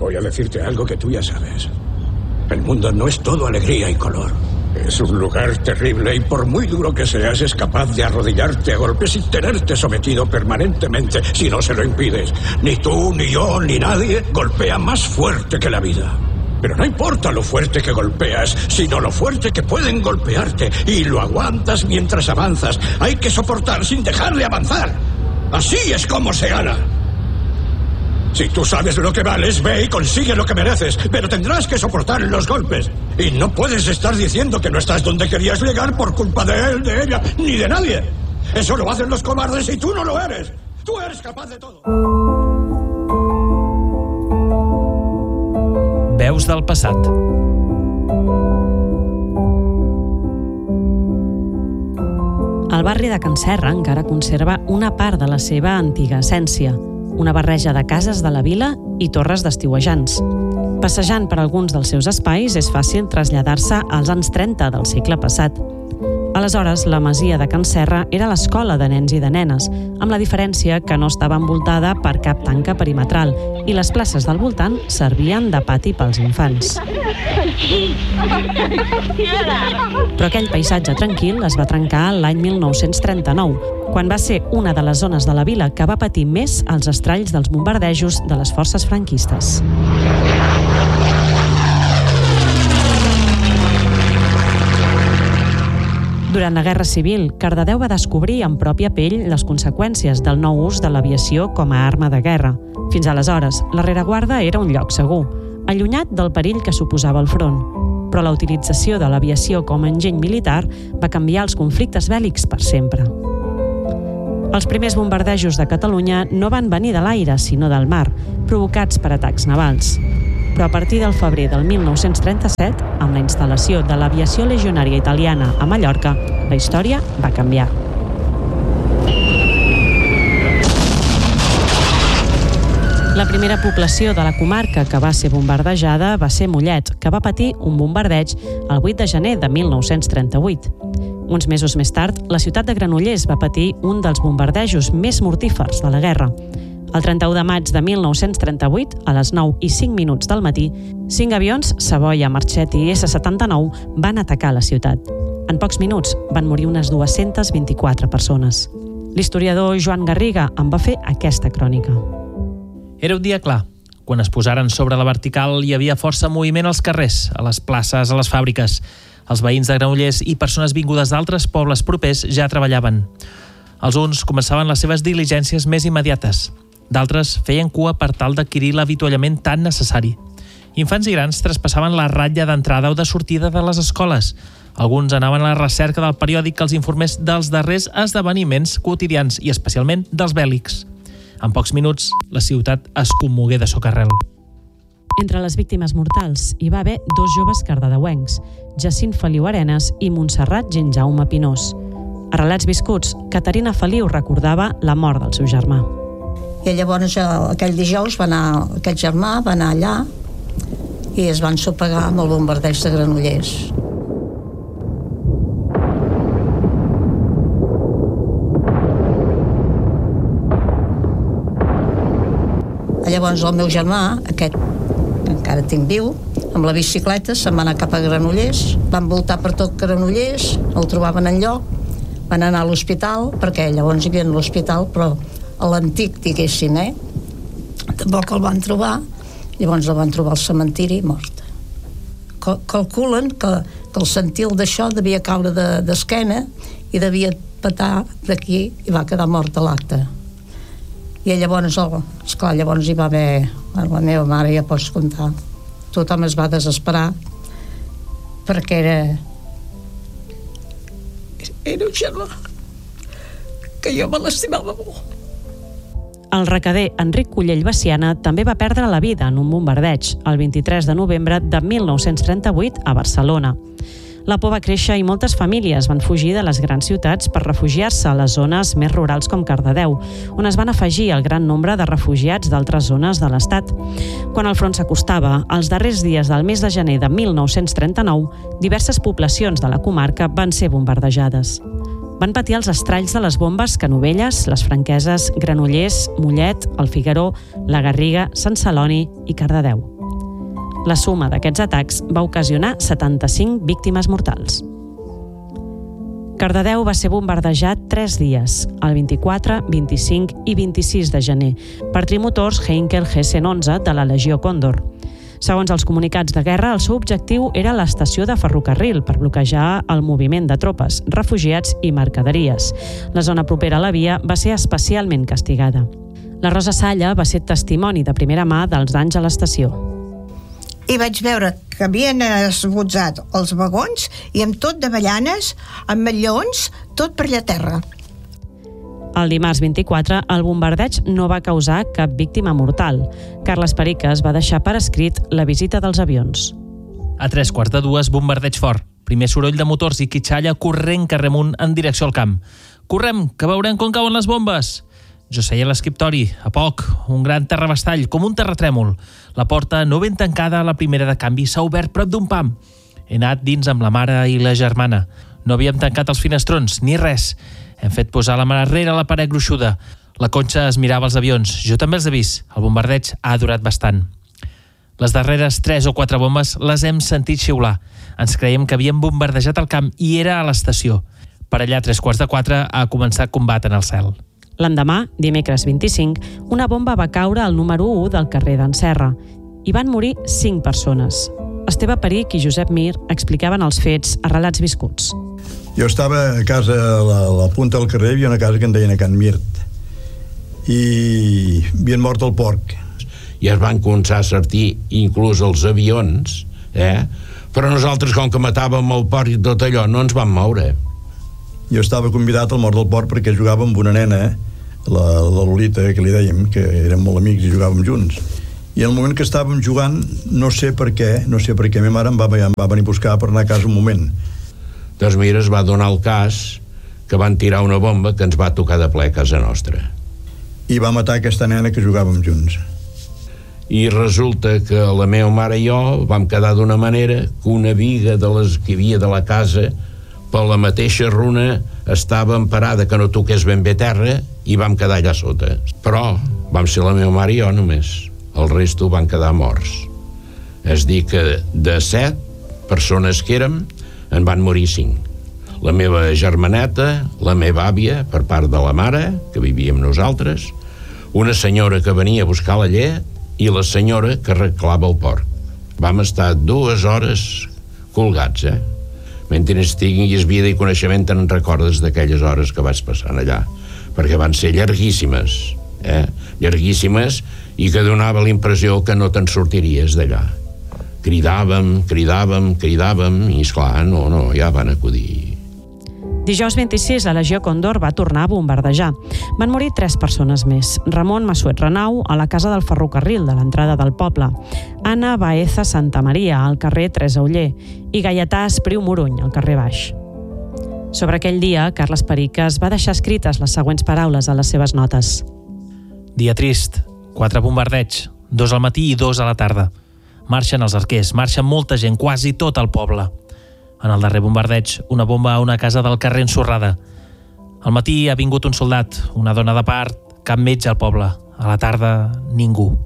Voy a decirte algo que tú ya sabes. El mundo no es todo alegría y color. Es un lugar terrible y por muy duro que seas es capaz de arrodillarte a golpes y tenerte sometido permanentemente si no se lo impides. Ni tú, ni yo, ni nadie golpea más fuerte que la vida. Pero no importa lo fuerte que golpeas, sino lo fuerte que pueden golpearte. Y lo aguantas mientras avanzas. Hay que soportar sin dejar de avanzar. Así es como se gana. Si tú sabes lo que vales, ve y consigue lo que mereces, pero tendrás que soportar los golpes. Y no puedes estar diciendo que no estás donde querías llegar por culpa de él, de ella, ni de nadie. Eso lo hacen los cobardes y tú no lo eres. Tú eres capaz de todo. Veus del passat. El barri de Can Serra encara conserva una part de la seva antiga essència, una barreja de cases de la vila i torres d'estiuejants. Passejant per alguns dels seus espais és fàcil traslladar-se als anys 30 del segle passat. Aleshores, la masia de Can Serra era l'escola de nens i de nenes, amb la diferència que no estava envoltada per cap tanca perimetral i les places del voltant servien de pati pels infants. Però aquell paisatge tranquil es va trencar l'any 1939, quan va ser una de les zones de la vila que va patir més els estralls dels bombardejos de les forces franquistes. Durant la Guerra Civil, Cardedeu va descobrir en pròpia pell les conseqüències del nou ús de l'aviació com a arma de guerra. Fins aleshores, la rereguarda era un lloc segur, allunyat del perill que suposava el front. Però la utilització de l'aviació com a enginy militar va canviar els conflictes bèl·lics per sempre. Els primers bombardejos de Catalunya no van venir de l'aire, sinó del mar, provocats per atacs navals. Però a partir del febrer del 1937, amb la instal·lació de l'aviació legionària italiana a Mallorca, la història va canviar. La primera població de la comarca que va ser bombardejada va ser Mollet, que va patir un bombardeig el 8 de gener de 1938. Uns mesos més tard, la ciutat de Granollers va patir un dels bombardejos més mortífers de la guerra. El 31 de maig de 1938, a les 9:05 del matí, 5 avions, Savoia, Marchet i S-79, van atacar la ciutat. En pocs minuts van morir unes 224 persones. L'historiador Joan Garriga en va fer aquesta crònica. Era un dia clar. Quan es posaren sobre la vertical hi havia força moviment als carrers, a les places, a les fàbriques. Els veïns de Granollers i persones vingudes d'altres pobles propers ja treballaven. Els uns començaven les seves diligències més immediates. D'altres feien cua per tal d'adquirir l'avituallament tan necessari. Infants i grans traspassaven la ratlla d'entrada o de sortida de les escoles. Alguns anaven a la recerca del periòdic que els informés dels darrers esdeveniments quotidians i especialment dels bèl·lics. En pocs minuts, la ciutat es commogué de socarrel. Entre les víctimes mortals hi va haver 2 joves cardedeuencs, Jacint Feliu Arenas i Montserrat Ginjaume Pinós. A Relats viscuts, Caterina Feliu recordava la mort del seu germà. I llavors aquell dijous aquest germà va anar allà i es van sopegar amb el bombardeig de Granollers. Llavors el meu germà, aquest encara tinc viu, amb la bicicleta se'n va anar cap a Granollers, van voltar per tot Granollers, no el trobaven enlloc, van anar a l'hospital, perquè llavors hi havia l'hospital, però a l'antic, diguéssim, tampoc el van trobar, llavors el van trobar al cementiri mort. Calculen que el sentil d'això devia caure d'esquena i devia petar d'aquí i va quedar mort a l'acte. I llavors, esclar, llavors hi va haver, la meva mare ja pots comptar, tothom es va desesperar perquè era un germà que jo me l'estimava molt. El recader Enric Cullell Baciana també va perdre la vida en un bombardeig el 23 de novembre de 1938 a Barcelona. La por va créixer i moltes famílies van fugir de les grans ciutats per refugiar-se a les zones més rurals com Cardedeu, on es van afegir el gran nombre de refugiats d'altres zones de l'Estat. Quan el front s'acostava, els darrers dies del mes de gener de 1939, diverses poblacions de la comarca van ser bombardejades. Van patir els estralls de les bombes Canovelles, les Franqueses, Granollers, Mollet, el Figaró, la Garriga, Sant Celoni i Cardedeu. La suma d'aquests atacs va ocasionar 75 víctimes mortals. Cardedeu va ser bombardejat 3 dies, el 24, 25 i 26 de gener, per trimotors Heinkel Hessen-11 de la Legió Còndor. Segons els comunicats de guerra, el seu objectiu era l'estació de ferrocarril per bloquejar el moviment de tropes, refugiats i mercaderies. La zona propera a la via va ser especialment castigada. La Rosa Salla va ser testimoni de primera mà dels danys a l'estació. I vaig veure que havien esbotzat els vagons i amb tot de avellanes, amb matllons, tot per allà a terra. El dimarts 24, el bombardeig no va causar cap víctima mortal. Carles Periques va deixar per escrit la visita dels avions. A 2:45, bombardeig fort. Primer soroll de motors i quitxalla corrent carrer amunt en direcció al camp. Correm, que veurem com cauen les bombes. Jo seia a l'escriptori, a poc, un gran terrabastall, com un terratrèmol. La porta, no ben tancada, la primera de canvi, s'ha obert prop d'un pam. He anat dins amb la mare i la germana. No havíem tancat els finestrons, ni res. Hem fet posar la mà darrere la paret gruixuda. La Conxa es mirava els avions. Jo també els he vist. El bombardeig ha durat bastant. Les darreres 3 o 4 bombes les hem sentit xiular. Ens creiem que havíem bombardejat el camp i era a l'estació. Per allà, a 3:45, ha començat combat en el cel. L'endemà, dimecres 25, una bomba va caure al número 1 del carrer d'en Serra. Hi van morir 5 persones. Esteve Perich i Josep Mir explicaven els fets a Relats Viscuts. Jo estava a casa, a la punta del carrer, hi havia una casa que en deien a Can Mirt, i havien mort el porc. I es van començar a sortir inclús els avions, però nosaltres, com que matàvem el porc i tot allò, no ens vam moure. Jo estava convidat al mort del porc perquè jugava amb una nena, la Lolita, que li dèiem, que érem molt amics i jugàvem junts. I en el moment que estàvem jugant, no sé per què, ma mare em va venir a buscar per anar a casa un moment. Doncs mira, es va donar el cas que van tirar una bomba que ens va tocar de ple a casa nostra. I va matar aquesta nena que jugàvem junts. I resulta que la meva mare i jo vam quedar d'una manera que una viga de les que hi havia de la casa, per la mateixa runa, estava emparada que no toqués ben bé terra i vam quedar allà sota. Però vam ser la meva mare i jo només. El resto van quedar morts. És dir que de 7 persones que érem, en van morir 5. La meva germaneta, la meva àvia, per part de la mare, que vivia amb nosaltres, una senyora que venia a buscar la llet i la senyora que arreglava el porc. Vam estar 2 hores colgats, Mentre tinguis vida i coneixement te'n recordes d'aquelles hores que vaig passar allà, perquè van ser llarguíssimes, llarguíssimes, i que donava la impressió que no te'n sortiries d'allà. Cridàvem, i esclar, no, ja van acudir. Dijous 26, la Legió Còndor va tornar a bombardejar. Van morir 3 persones més. Ramon Massuet Renau, a la casa del ferrocarril de l'entrada del poble. Anna Baeza Santamaria, al carrer Teresa Oller. I Gaietà Espriu Moruny, al carrer Baix. Sobre aquell dia, Carles Periques va deixar escrites les següents paraules a les seves notes. Dia trist, 4 bombardeigs, 2 al matí i 2 a la tarda. Marxen els arquers, marxa molta gent, quasi tot el poble. En el darrer bombardeig, una bomba a una casa del carrer ensorrada. Al matí ha vingut un soldat, una dona de part, cap metge al poble. A la tarda, ningú.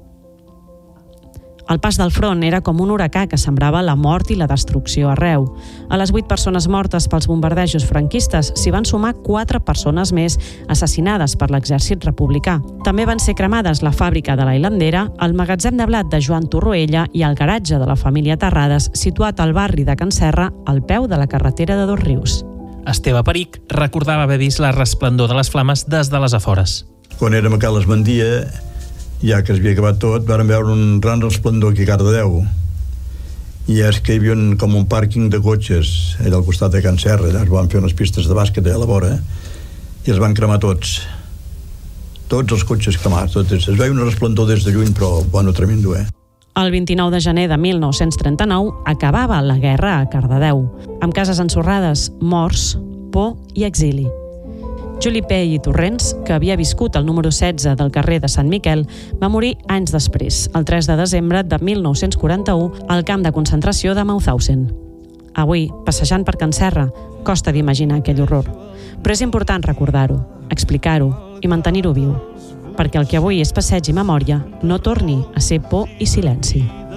El pas del front era com un huracà que sembrava la mort i la destrucció arreu. A les 8 persones mortes pels bombardejos franquistes s'hi van sumar 4 persones més assassinades per l'exèrcit republicà. També van ser cremades la fàbrica de la Hilandera, el magatzem de blat de Joan Torroella i el garatge de la família Terrades, situat al barri de Can Serra, al peu de la carretera de Dosrius. Esteve Perich recordava haver vist la resplendor de les flames des de les afores. Quan érem a Cal Esbandia, ja que es havia acabat tot, vàrem veure un gran resplendor aquí a Cardedeu. I és que hi havia com un pàrquing de cotxes allà al costat de Can Serra. Allà es van fer unes pistes de bàsquet allà a la vora i els van cremar tots. Tots els cotxes cremats. Es veia un resplendor des de lluny, però bueno, tremendo, El 29 de gener de 1939 acabava la guerra a Cardedeu, amb cases ensorrades, morts, por i exili. Juli Pell i Torrents, que havia viscut al número 16 del carrer de Sant Miquel, va morir anys després, el 3 de desembre de 1941, al camp de concentració de Mauthausen. Avui, passejant per Can Serra, costa d'imaginar aquell horror. Però és important recordar-ho, explicar-ho i mantenir-ho viu, perquè el que avui és passeig i memòria no torni a ser por i silenci.